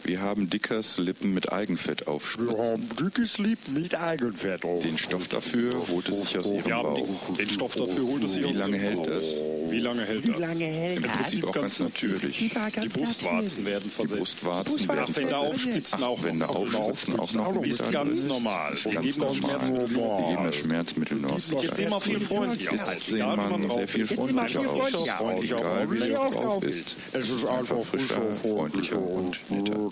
Wir haben Dickers Lippen mit Eigenfett Wir aufspritzen. haben dickes Lippen mit Eigenfett drauf. Den Stoff dafür holt es sich aus ihrem Bauch. Den Stoff dafür holt es sich Wie aus lange ihrem hält Bauch. das? Wie lange hält das? Im Prinzip auch ganz natürlich. Die Brustwarzen werden Die versetzt. Brustwarzen werden Wenn da aufspitzen auch wenn da noch. aufspitzen auch noch Ist mit ganz drin. normal. Ist Wir ganz geben das normal. Schmerzmittel Sie geben das Schmerzmittel noch. Jetzt sehen wir viel freundlicher aus. Jetzt sehen man sehr viel freundlicher aus. Egal wie sie drauf ist. Es ist einfach Frischer, freundlicher und netter.